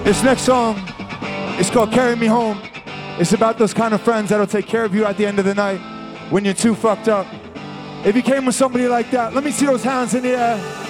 This next song is called Carry Me Home. It's about those kind of friends that'll take care of you at the end of the night when you're too fucked up. If you came with somebody like that, let me see those hands in the air.